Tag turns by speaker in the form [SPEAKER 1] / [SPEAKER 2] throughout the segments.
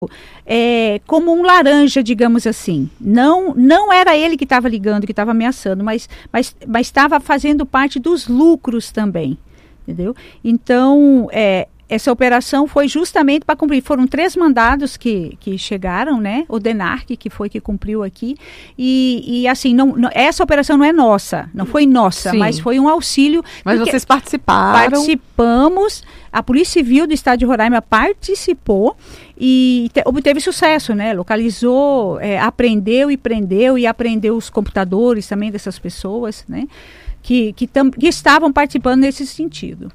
[SPEAKER 1] como um laranja, digamos assim. Não era ele que estava ligando, que estava ameaçando, mas estava fazendo parte dos lucros também, entendeu? Então, essa operação foi justamente para cumprir. Foram 3 mandados que chegaram, né? O DENARC, que foi que cumpriu aqui. E assim, essa operação não é nossa, não foi nossa, mas foi um auxílio.
[SPEAKER 2] Mas vocês participaram?
[SPEAKER 1] Participamos, a Polícia Civil do Estado de Roraima participou e obteve sucesso, né? Localizou, apreendeu e prendeu e apreendeu os computadores também dessas pessoas, né? Que estavam participando nesse sentido.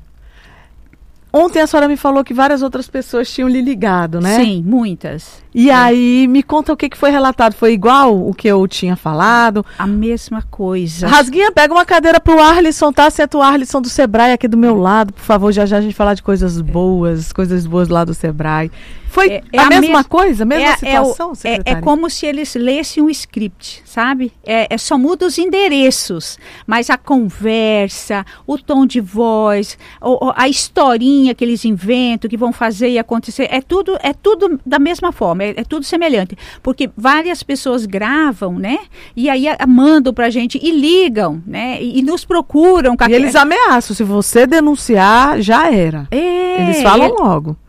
[SPEAKER 2] Ontem a senhora me falou que várias outras pessoas tinham lhe ligado, né?
[SPEAKER 1] Sim, muitas.
[SPEAKER 2] E aí, me conta o que foi relatado. Foi igual o que eu tinha falado?
[SPEAKER 1] A mesma coisa.
[SPEAKER 2] Rasguinha, pega uma cadeira pro Arlisson, tá? Senta o Arlisson do Sebrae aqui do meu lado, por favor. Já a gente falar de coisas boas lá do Sebrae. Foi a mesma coisa? Mesma situação, secretária?
[SPEAKER 1] É como se eles lessem um script, sabe? Só muda os endereços, mas a conversa, o tom de voz, a historinha que eles inventam, que vão fazer e acontecer, é tudo da mesma forma, é tudo semelhante. Porque várias pessoas gravam, né? E aí mandam pra gente e ligam, né? E nos procuram.
[SPEAKER 2] E eles ameaçam, se você denunciar, já era. Eles falam logo.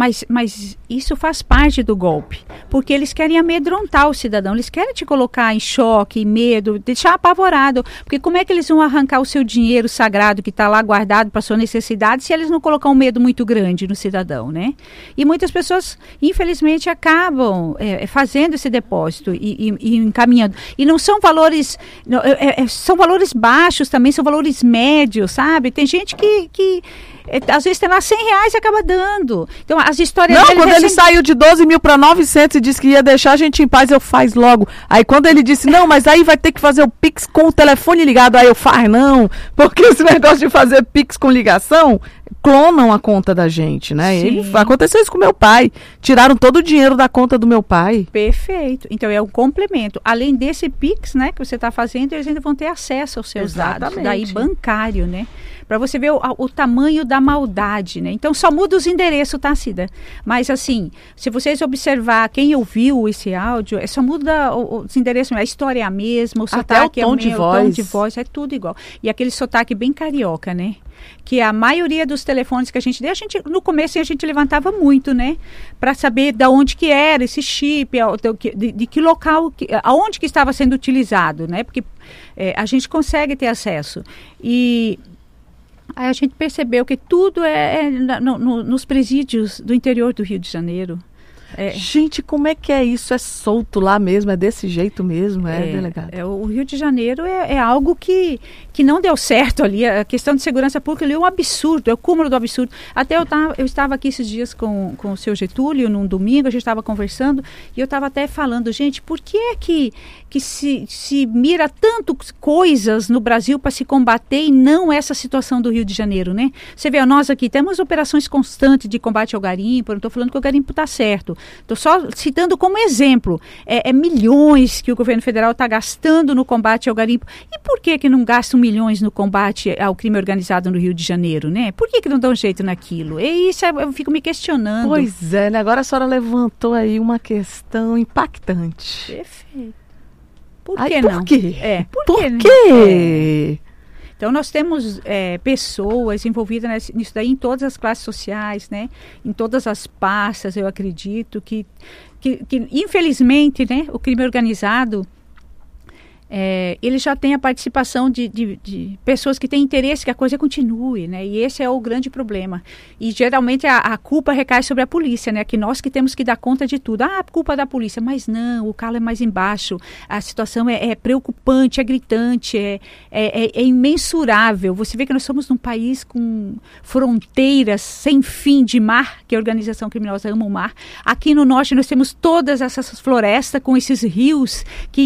[SPEAKER 1] Mas isso faz parte do golpe, porque eles querem amedrontar o cidadão, eles querem te colocar em choque, em medo, deixar apavorado, porque como é que eles vão arrancar o seu dinheiro sagrado que está lá guardado para sua necessidade se eles não colocar um medo muito grande no cidadão, né? E muitas pessoas, infelizmente, acabam fazendo esse depósito e encaminhando. E não são valores, são valores baixos também, são valores médios, sabe? Tem gente que às vezes tem lá R$100 e acaba dando. Então, as histórias
[SPEAKER 2] dele... Não, quando ele saiu de 12 mil para 900 e disse que ia deixar a gente em paz, eu faz logo. Aí, quando ele disse, não, mas aí vai ter que fazer o Pix com o telefone ligado, aí eu faz não, porque esse negócio de fazer Pix com ligação, clonam a conta da gente, né? Aconteceu isso com meu pai. Tiraram todo o dinheiro da conta do meu pai.
[SPEAKER 1] Perfeito. Então, é um complemento. Além desse Pix, né, que você está fazendo, eles ainda vão ter acesso aos seus dados, daí bancário, né? Para você ver o tamanho da maldade, né? Então, só muda os endereços, tá, Cida? Mas, assim, se vocês observar, quem ouviu esse áudio, só muda os endereços, a história é a mesma, o sotaque
[SPEAKER 2] o tom de
[SPEAKER 1] voz, é tudo igual. E aquele sotaque bem carioca, né? Que a maioria dos telefones que a gente deu, no começo a gente levantava muito, né? Para saber de onde que era esse chip, de que local, aonde que estava sendo utilizado, né? Porque a gente consegue ter acesso. E... aí a gente percebeu que tudo nos presídios do interior do Rio de Janeiro.
[SPEAKER 2] Gente, como é que é isso? É solto lá mesmo? É desse jeito mesmo? Delegado?
[SPEAKER 1] O Rio de Janeiro é algo que não deu certo ali. A questão de segurança pública ali é um absurdo, é o cúmulo do absurdo. Até eu estava aqui esses dias com o seu Getúlio, num domingo, a gente estava conversando, e eu estava até falando, gente, por que se mira tanto coisas no Brasil para se combater e não essa situação do Rio de Janeiro, né? Você vê, nós aqui temos operações constantes de combate ao garimpo, eu não estou falando que o garimpo está certo, estou só citando como exemplo, milhões que o governo federal está gastando no combate ao garimpo. E por que não gastam milhões no combate ao crime organizado no Rio de Janeiro, né? Por que não dão jeito naquilo? E isso eu fico me questionando.
[SPEAKER 2] Pois é, né? Agora a senhora levantou aí uma questão impactante.
[SPEAKER 1] Perfeito. Por que não?
[SPEAKER 2] Por quê?
[SPEAKER 1] Por quê? Então, nós temos pessoas envolvidas nisso daí em todas as classes sociais, né? Em todas as pastas, eu acredito, que infelizmente, né, o crime organizado, ele já tem a participação de pessoas que têm interesse que a coisa continue, né? E esse é o grande problema. E geralmente a culpa recai sobre a polícia, né? Que nós que temos que dar conta de tudo. A culpa da polícia, mas não, o calo é mais embaixo. A situação é preocupante, é gritante, é imensurável. Você vê que nós somos num país com fronteiras sem fim de mar, que a organização criminosa ama o mar. Aqui no norte nós temos todas essas florestas com esses rios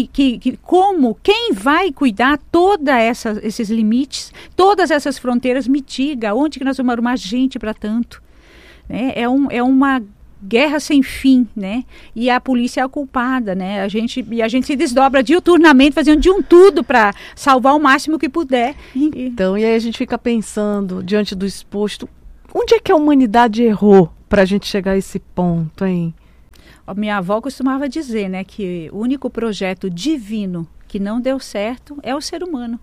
[SPEAKER 1] quem vai cuidar todos esses limites, todas essas fronteiras, mitiga? Onde que nós vamos arrumar gente para tanto? Né? É uma guerra sem fim, né? E a polícia é a culpada, né? A gente se desdobra diuturnamente, fazendo de tudo para salvar o máximo que puder.
[SPEAKER 2] Então, e aí a gente fica pensando, diante do exposto, onde é que a humanidade errou para a gente chegar a esse ponto, hein?
[SPEAKER 1] A minha avó costumava dizer, né, que o único projeto divino que não deu certo é o ser humano.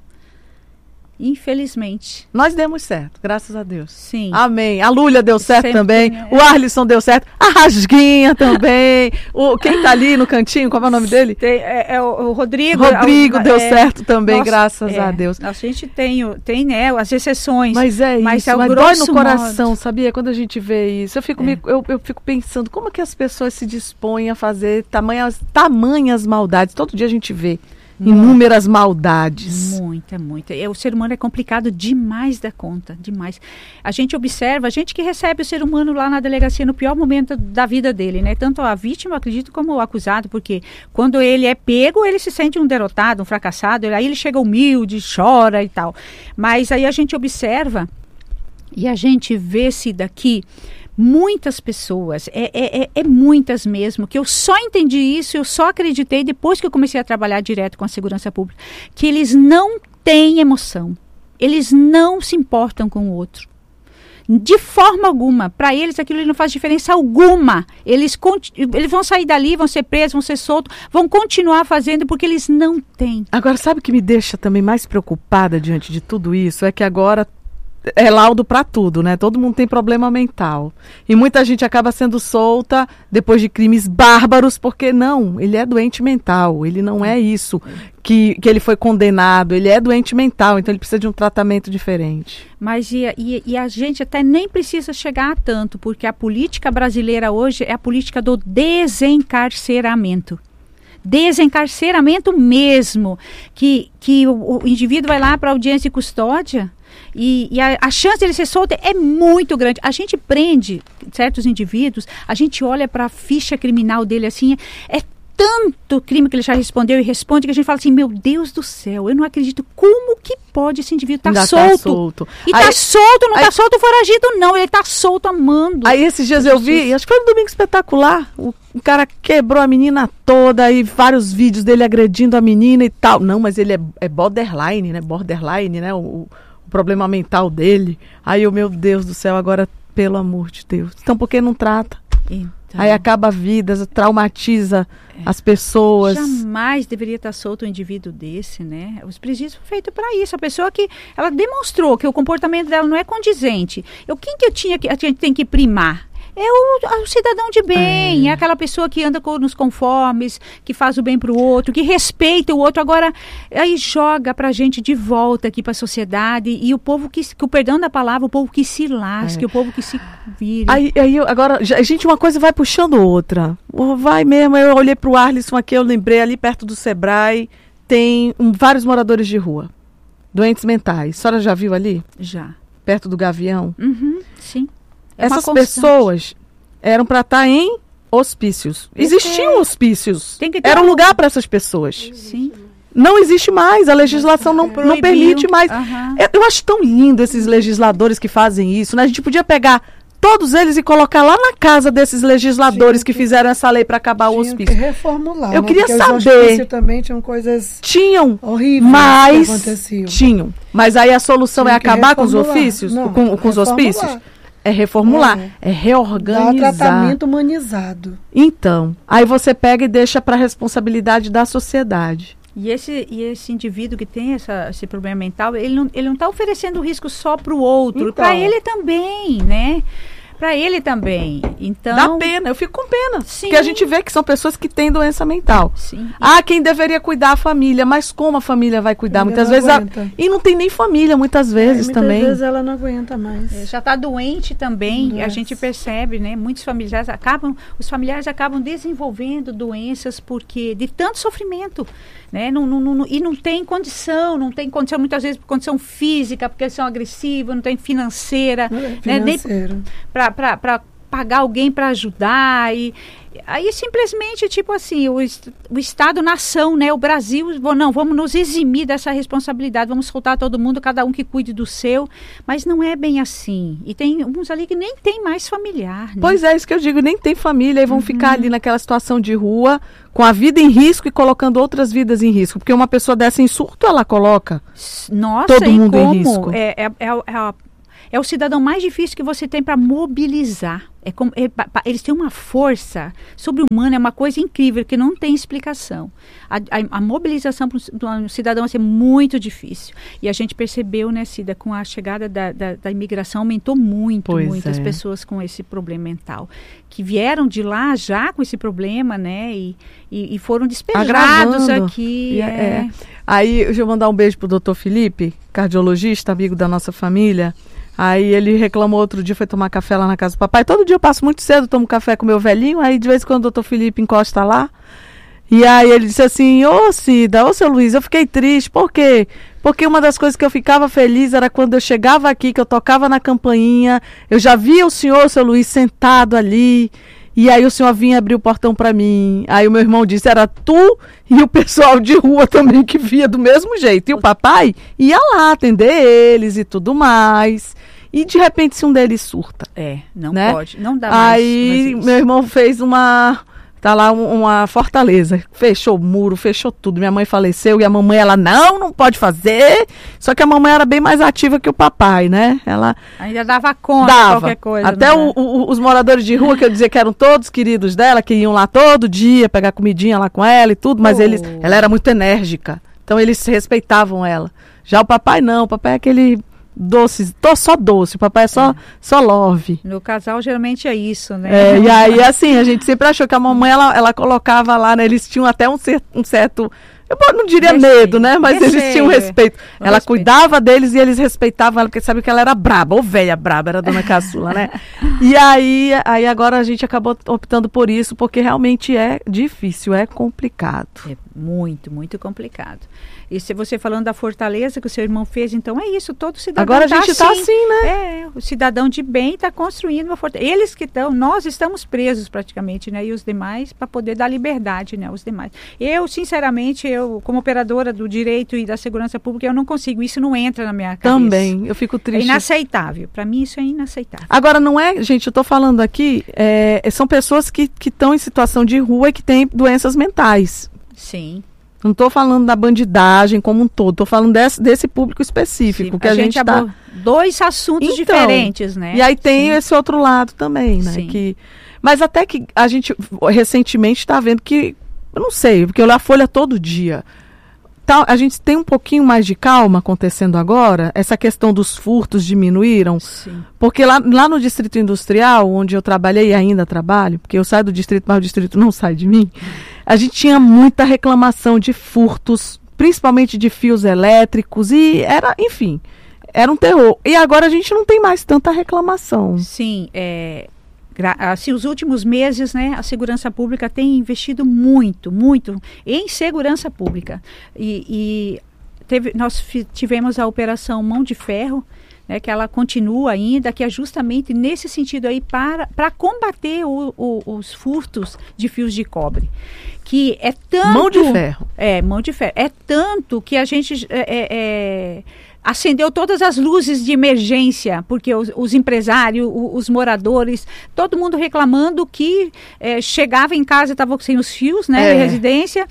[SPEAKER 1] Infelizmente.
[SPEAKER 2] Nós demos certo, graças a Deus.
[SPEAKER 1] Sim.
[SPEAKER 2] Amém. A Lúlia deu certo
[SPEAKER 1] Sempre
[SPEAKER 2] também.
[SPEAKER 1] tem,
[SPEAKER 2] O Arlisson deu certo. A Rasguinha também. Quem tá ali no cantinho, qual é o nome dele?
[SPEAKER 1] O Rodrigo.
[SPEAKER 2] Rodrigo deu certo também, graças a Deus.
[SPEAKER 1] A gente tem, né, as exceções.
[SPEAKER 2] Mas é isso, mas dói no coração, sabia? Quando a gente vê isso. Eu fico pensando, como que as pessoas se dispõem a fazer tamanhas maldades? Todo dia a gente vê. Inúmeras maldades.
[SPEAKER 1] Muita. O ser humano é complicado demais da conta, demais. A gente observa, a gente que recebe o ser humano lá na delegacia no pior momento da vida dele, né? Tanto a vítima, acredito, como o acusado, porque quando ele é pego, ele se sente um derrotado, um fracassado, aí ele chega humilde, chora e tal. Mas aí a gente observa e a gente vê-se daqui muitas pessoas, muitas mesmo, que eu só entendi isso, eu só acreditei depois que eu comecei a trabalhar direto com a segurança pública, que eles não têm emoção, eles não se importam com o outro. De forma alguma, para eles aquilo não faz diferença alguma. Eles vão sair dali, vão ser presos, vão ser soltos, vão continuar fazendo porque eles não têm.
[SPEAKER 2] Agora, sabe o que me deixa também mais preocupada diante de tudo isso? É que agora é laudo para tudo, né? Todo mundo tem problema mental. E muita gente acaba sendo solta depois de crimes bárbaros, porque não, ele é doente mental, ele não é isso que ele foi condenado, ele é doente mental, então ele precisa de um tratamento diferente.
[SPEAKER 1] Mas e a gente até nem precisa chegar a tanto, porque a política brasileira hoje é a política do desencarceramento. Desencarceramento mesmo, que o indivíduo vai lá para audiência de custódia e a chance de ele ser solto é muito grande. A gente prende certos indivíduos, a gente olha para a ficha criminal dele assim, é tanto crime que ele já respondeu e responde que a gente fala assim, meu Deus do céu, eu não acredito, como que pode esse indivíduo estar solto? E está solto, não está solto foragido não, ele está solto amando.
[SPEAKER 2] Aí esses dias eu vi, acho que foi no Domingo Espetacular, o cara quebrou a menina toda e vários vídeos dele agredindo a menina e tal. Não, mas ele é borderline, né? O problema mental dele. Aí meu Deus do céu, agora, pelo amor de Deus. Então por que não trata? Então, aí acaba a vida, traumatiza as pessoas.
[SPEAKER 1] Jamais deveria estar solto um indivíduo desse, né? Os presídios foram feitos para isso. A pessoa que ela demonstrou que o comportamento dela não é condizente. Quem que a gente tem que primar? É o cidadão de bem, é aquela pessoa que anda nos conformes, que faz o bem para o outro, que respeita o outro. Agora, aí joga para a gente de volta aqui para a sociedade e o povo o perdão da palavra, o povo que se lasque, o povo que se vire.
[SPEAKER 2] Agora, gente, uma coisa vai puxando outra. Vai mesmo, eu olhei para o Arlisson aqui, eu lembrei ali perto do Sebrae, tem vários moradores de rua, doentes mentais. A senhora já viu ali?
[SPEAKER 1] Já.
[SPEAKER 2] Perto do Gavião?
[SPEAKER 1] Sim.
[SPEAKER 2] Essas pessoas eram para estar em hospícios. Existiam hospícios. Era um lugar para essas pessoas.
[SPEAKER 1] Sim.
[SPEAKER 2] Não existe mais. A legislação não permite mais. Eu acho tão lindo esses legisladores que fazem isso, né? A gente podia pegar todos eles e colocar lá na casa desses legisladores que fizeram essa lei para acabar o hospício.
[SPEAKER 3] Que reformular.
[SPEAKER 2] Eu queria
[SPEAKER 3] porque
[SPEAKER 2] saber.
[SPEAKER 3] Os hospícios também tinham coisas horríveis
[SPEAKER 2] mas
[SPEAKER 3] que aconteciam.
[SPEAKER 2] Tinham. Mas aí a solução é acabar com os ofícios?
[SPEAKER 3] Não,
[SPEAKER 2] com os hospícios? É reformular, é reorganizar.
[SPEAKER 3] Dá tratamento humanizado.
[SPEAKER 2] Então, aí você pega e deixa para a responsabilidade da sociedade.
[SPEAKER 1] E esse indivíduo que tem esse problema mental, ele não está oferecendo risco só para o outro,
[SPEAKER 3] então,
[SPEAKER 1] para ele também, né? Para ele também. Então,
[SPEAKER 2] dá pena, eu fico com pena.
[SPEAKER 1] Sim.
[SPEAKER 2] Porque a gente vê que são pessoas que têm doença mental.
[SPEAKER 1] Sim.
[SPEAKER 2] Quem deveria cuidar a família, mas como a família vai cuidar? Muitas vezes e não tem nem família, muitas vezes também.
[SPEAKER 3] Muitas vezes ela não aguenta mais.
[SPEAKER 1] Já está doente também,
[SPEAKER 3] Nossa.
[SPEAKER 1] A gente percebe, né? Muitos familiares acabam desenvolvendo doenças porque de tanto sofrimento, né? E não tem condição muitas vezes por condição física, porque eles são agressivos, não tem financeira,
[SPEAKER 3] financeiro.
[SPEAKER 1] Né? Para pagar alguém para ajudar e aí simplesmente tipo assim o Estado, nação, né, o Brasil, vamos nos eximir dessa responsabilidade, vamos soltar todo mundo, cada um que cuide do seu, mas não é bem assim, e tem uns ali que nem tem mais familiar, né?
[SPEAKER 2] Pois é, isso que eu digo, nem tem família e vão ficar ali naquela situação de rua com a vida em risco e colocando outras vidas em risco, porque uma pessoa dessa em surto, ela coloca todo mundo em risco.
[SPEAKER 1] é o cidadão mais difícil que você tem para mobilizar. Eles têm uma força sobre-humana, é uma coisa incrível, que não tem explicação. A mobilização para um cidadão vai ser muito difícil. E a gente percebeu, né, Cida, com a chegada da imigração, aumentou muito as pessoas com esse problema mental. Que vieram de lá já com esse problema, né, e foram despejados aqui.
[SPEAKER 2] Aí, eu vou mandar um beijo pro Dr. Felipe, cardiologista, amigo da nossa família. Aí ele reclamou outro dia, foi tomar café lá na casa do papai. Todo dia eu passo muito cedo, tomo café com meu velhinho. Aí de vez em quando o doutor Felipe encosta lá. E aí ele disse assim, Cida, seu Luiz, eu fiquei triste. Por quê? Porque uma das coisas que eu ficava feliz era quando eu chegava aqui, que eu tocava na campainha. Eu já via o senhor, seu Luiz, sentado ali. E aí o senhor vinha abrir o portão para mim. Aí o meu irmão disse, era tu e o pessoal de rua também que via do mesmo jeito. E o papai ia lá atender eles e tudo mais. E de repente se um deles surta.
[SPEAKER 1] Não
[SPEAKER 2] né?
[SPEAKER 1] pode, não dá mais.
[SPEAKER 2] Aí meu irmão fez uma fortaleza, fechou o muro, fechou tudo. Minha mãe faleceu e a mamãe, ela não pode fazer. Só que a mamãe era bem mais ativa que o papai, né? Ela
[SPEAKER 1] ainda dava conta de qualquer coisa.
[SPEAKER 2] Até os moradores de rua, que eu dizia que eram todos queridos dela, que iam lá todo dia pegar comidinha lá com ela e tudo, mas ela era muito enérgica. Então eles respeitavam ela. Já o papai não, o papai é aquele doce, só doce, o papai é só love.
[SPEAKER 1] No casal geralmente é isso, né?
[SPEAKER 2] E aí assim, a gente sempre achou que a mamãe, ela colocava lá, né, eles tinham até um certo, eu não diria medo, né, mas eles tinham respeito. Ela cuidava deles e eles respeitavam ela, porque sabe que ela era braba, ou velha braba, era a dona Caçula, né? E aí agora a gente acabou optando por isso, porque realmente é difícil, é complicado.
[SPEAKER 1] É muito, muito complicado. E se você falando da fortaleza que o seu irmão fez, então é isso, todo cidadão
[SPEAKER 2] agora a gente está assim, né?
[SPEAKER 1] O cidadão de bem está construindo uma fortaleza. Eles que estão, nós estamos presos praticamente, né? E os demais, para poder dar liberdade, né? Os demais. Eu, sinceramente, como operadora do direito e da segurança pública, eu não consigo, isso não entra na minha cabeça.
[SPEAKER 2] Também, eu fico triste.
[SPEAKER 1] É inaceitável, para mim isso é inaceitável.
[SPEAKER 2] Agora não é, gente, eu estou falando aqui, são pessoas que estão em situação de rua e que têm doenças mentais.
[SPEAKER 1] Sim.
[SPEAKER 2] Não estou falando da bandidagem como um todo, estou falando desse público específico. Sim, que a gente está...
[SPEAKER 1] dois assuntos diferentes, né?
[SPEAKER 2] E aí tem esse outro lado também, né? Mas até que a gente recentemente está vendo que, eu não sei, porque eu leio a Folha todo dia. A gente tem um pouquinho mais de calma acontecendo agora, essa questão dos furtos diminuíram, porque lá no Distrito Industrial, onde eu trabalhei e ainda trabalho, porque eu saio do distrito, mas o distrito não sai de mim, a gente tinha muita reclamação de furtos, principalmente de fios elétricos, e era um terror. E agora a gente não tem mais tanta reclamação.
[SPEAKER 1] Sim, assim, os últimos meses, né, a segurança pública tem investido muito, muito em segurança pública. Nós tivemos a operação Mão de Ferro, né, que ela continua ainda, que é justamente nesse sentido aí para combater os furtos de fios de cobre. Que é tanto...
[SPEAKER 2] Mão de ferro.
[SPEAKER 1] Mão de ferro. É tanto que a gente... acendeu todas as luzes de emergência, porque os empresários, os moradores, todo mundo reclamando que chegava em casa e estava sem os fios, né, de residência,